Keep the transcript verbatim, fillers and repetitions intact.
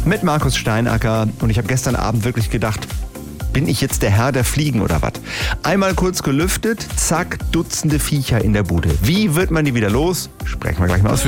mit Markus Steinacker. Und ich habe gestern Abend wirklich gedacht, bin ich jetzt der Herr der Fliegen oder was? Einmal kurz gelüftet, zack, Dutzende Viecher in der Bude. Wie wird man die wieder los? Sprechen wir gleich mal aus.